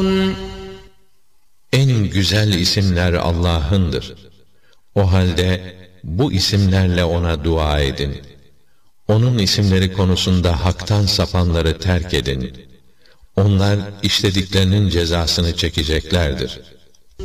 En güzel isimler Allah'ındır. O halde bu isimlerle ona dua edin. Onun isimleri konusunda haktan sapanları terk edin. Onlar işlediklerinin cezasını çekeceklerdir.